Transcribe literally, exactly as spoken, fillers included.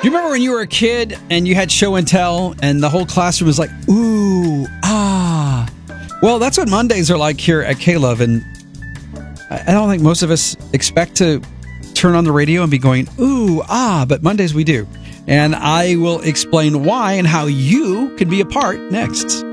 Do you remember when you were a kid and you had show and tell and the whole classroom was like, ooh, ah? Well, that's what Mondays are like here at K-Love, and I don't think most of us expect to turn on the radio and be going, ooh, ah, but Mondays we do. And I will explain why and how you can be a part next.